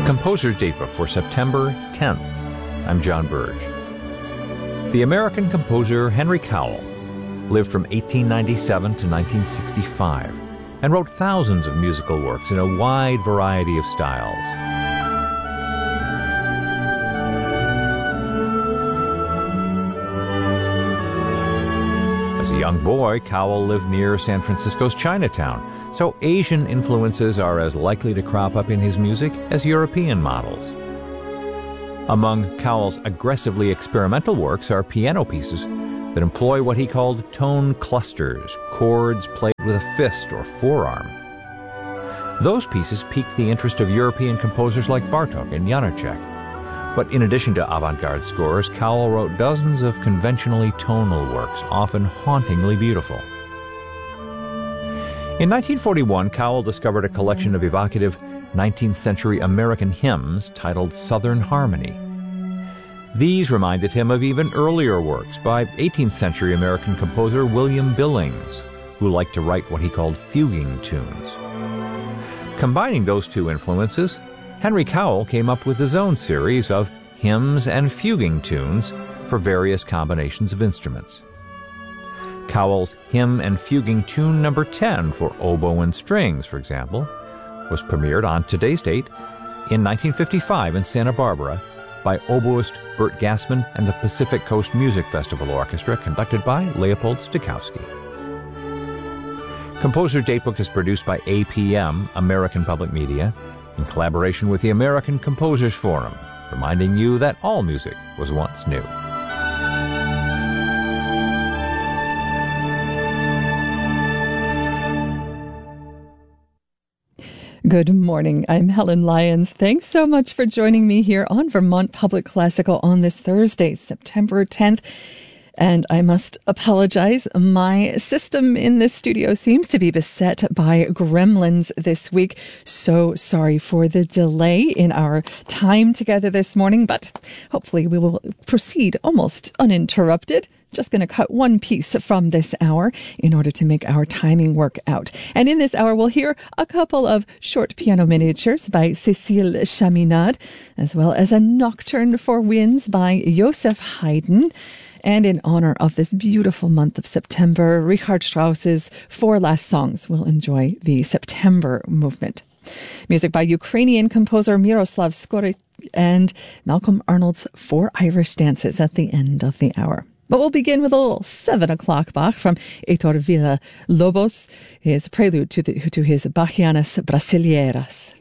Composer's Datebook for September 10th. I'm John Burge. The American composer Henry Cowell lived from 1897 to 1965 and wrote thousands of musical works in a wide variety of styles. As a young boy, Cowell lived near San Francisco's Chinatown, so Asian influences are as likely to crop up in his music as European models. Among Cowell's aggressively experimental works are piano pieces that employ what he called tone clusters, chords played with a fist or forearm. Those pieces piqued the interest of European composers like Bartók and Janacek. But in addition to avant-garde scores, Cowell wrote dozens of conventionally tonal works, often hauntingly beautiful. In 1941, Cowell discovered a collection of evocative 19th century American hymns titled Southern Harmony. These reminded him of even earlier works by 18th century American composer William Billings, who liked to write what he called fuguing tunes. Combining those two influences, Henry Cowell came up with his own series of hymns and fuguing tunes for various combinations of instruments. Cowell's Hymn and Fuguing Tune No. 10 for oboe and strings, for example, was premiered on today's date in 1955 in Santa Barbara by oboist Bert Gassman and the Pacific Coast Music Festival Orchestra, conducted by Leopold Stokowski. Composer's Datebook is produced by APM, American Public Media, in collaboration with the American Composers Forum, reminding you that all music was once new. Good morning. I'm Helen Lyons. Thanks so much for joining me here on Vermont Public Classical on this Thursday, September 10th. And I must apologize. My system in this studio seems to be beset by gremlins this week. So sorry for the delay in our time together this morning, but hopefully we will proceed almost uninterrupted. Just going to cut one piece from this hour in order to make our timing work out. And in this hour, we'll hear a couple of short piano miniatures by Cécile Chaminade, as well as a Nocturne for Winds by Joseph Haydn. And in honor of this beautiful month of September, Richard Strauss's 4 Last Songs will enjoy the September movement. Music by Ukrainian composer Miroslav Skoryk and Malcolm Arnold's 4 Irish Dances at the end of the hour. But we'll begin with a little 7 o'clock Bach from Heitor Villa-Lobos, his prelude to his Bachianas Brasileiras.